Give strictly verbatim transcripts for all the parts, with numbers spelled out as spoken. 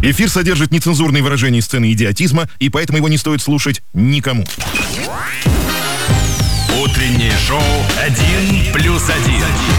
Эфир содержит нецензурные выражения и сцены идиотизма, и поэтому его не стоит слушать никому. Утреннее шоу «Один плюс один».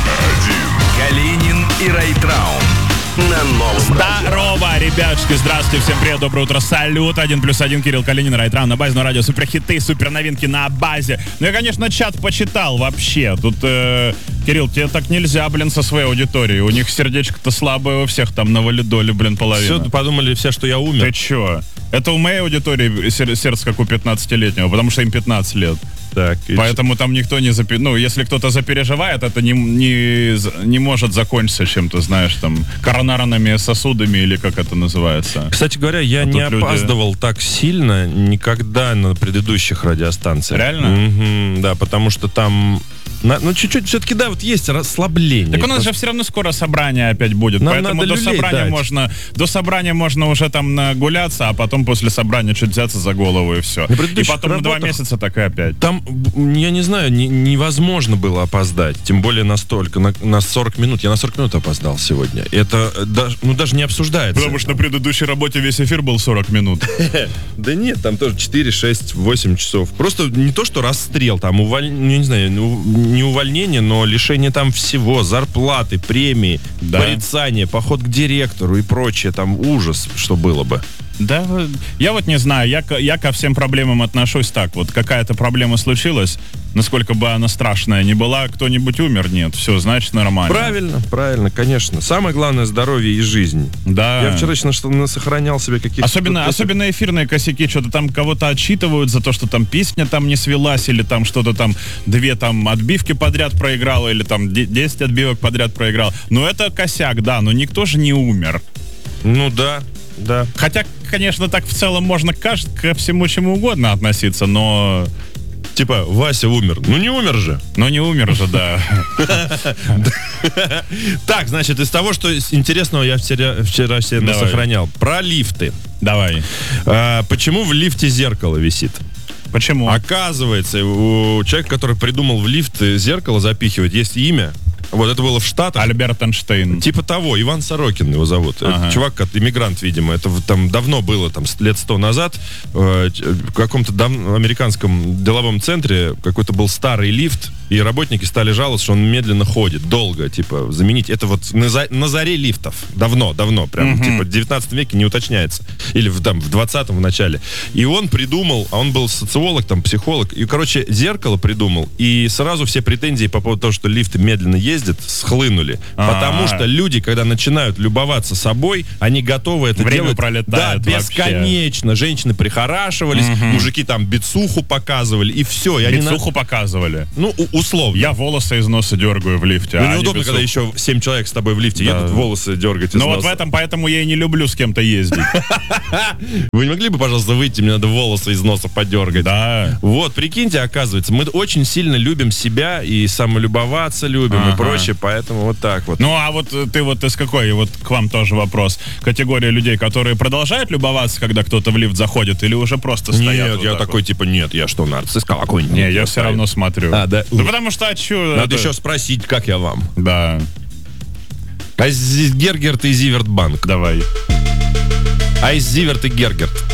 Калинин и Райтрау. На новом Здорово, ребятушки, здравствуйте, всем привет, доброе утро, салют, один плюс один, Кирилл Калинин, Райтрау, на базе, на радио, суперхиты, суперновинки на базе. Ну, я, конечно, чат почитал вообще, тут, э, Кирилл, тебе так нельзя, блин, со своей аудиторией, у них сердечко-то слабое у всех, там, на валидоле, блин, половина. Все, подумали все, что я умер. Ты чё? Это у моей аудитории сердце, как у пятнадцатилетнего, потому что им пятнадцать лет. Так, Поэтому там никто не запи... Ну, если кто-то запереживает, это не, не, не может закончиться чем-то, знаешь, там, коронарными сосудами или как это называется. Кстати говоря, я а не опаздывал люди... так сильно никогда на предыдущих радиостанциях. Реально? Угу, да, потому что там... На, ну, чуть-чуть все-таки, да, вот есть расслабление. Так у нас же все равно скоро собрание опять будет. Нам поэтому до собрания, можно, до собрания можно уже там нагуляться, а потом после собрания чуть взяться за голову и все. И потом два месяца так и опять. Там, я не знаю, не, невозможно было опоздать. Тем более настолько, на, на сорок минут. Я на сорок минут опоздал сегодня. Это даже, ну, даже не обсуждается. Потому что на предыдущей работе весь эфир был сорок минут. Да нет, там тоже четыре, шесть, восемь часов. Просто не то, что расстрел, там, увольнение, не знаю, не увольнение, но лишение там всего, зарплаты, премии, да. порицание, поход к директору и прочее, там ужас, что было бы. Да, я вот не знаю, я, я ко всем проблемам отношусь так, вот какая-то проблема случилась, насколько бы она страшная ни была, кто-нибудь умер, нет, все, значит нормально. Правильно, правильно, конечно. Самое главное — здоровье и жизнь. Да. Я вчера что сохранял себе каких-то... Особенно, особенно эфирные косяки, что-то там кого-то отчитывают за то, что там песня там не свелась, или там что-то там, две там отбивки подряд проиграл, или там десять отбивок подряд проиграл. Ну это косяк, да, но никто же не умер. Ну да. Да. Хотя, конечно, так в целом можно ко, ко всему чему угодно относиться, но... Типа, Вася умер. Ну не умер же. Ну не умер же, да. Так, значит, из того, что интересного я вчера себе сохранял. Про лифты. Давай. Почему в лифте зеркало висит? Почему? Оказывается, у человека, который придумал в лифт зеркало запихивать, есть имя. Вот это было в Штатах. Альберт Эйнштейн. Типа того, Иван Сорокин его зовут. Ага. Чувак, иммигрант, видимо. Это там давно было, там, лет сто назад. Э, в каком-то дав- американском деловом центре какой-то был старый лифт, и работники стали жаловаться, что он медленно ходит, долго, типа, заменить. Это вот на, за- на заре лифтов. Давно, давно, прям, угу. типа, в девятнадцатом веке не уточняется. Или в, там, в двадцатом в начале. И он придумал, а он был социолог, там, психолог, и, короче, зеркало придумал, и сразу все претензии по поводу того, что лифты медленно ездят, схлынули. А-а-а. Потому что люди, когда начинают любоваться собой, они готовы это Время делать пролетает да, бесконечно. Вообще. Женщины прихорашивались, угу. мужики там бицуху показывали, и все. И бицуху на... показывали? Ну, у- условно. Я волосы из носа дергаю в лифте. Ну, а неудобно, когда еще семь человек с тобой в лифте да. едут, волосы дергать из Ну, носа. вот в этом, поэтому я и не люблю с кем-то ездить. Вы не могли бы, пожалуйста, выйти, мне надо волосы из носа подергать? Да. Вот, прикиньте, оказывается, мы очень сильно любим себя и самолюбоваться любим ага. и прочее, поэтому вот так вот. Ну, а вот ты вот из какой, вот к вам тоже вопрос, категория людей, которые продолжают любоваться, когда кто-то в лифт заходит, или уже просто стоят? Нет, вот я так такой, вот? типа, нет, я что, нарцисс какой-нибудь? Не, я все равно смотрю. А, да? Да потому что, а чё? Надо это... еще спросить, как я вам. Да. Айс Гергерт и Зиверт Банк. Давай. Айс Зиверт и Гергерт.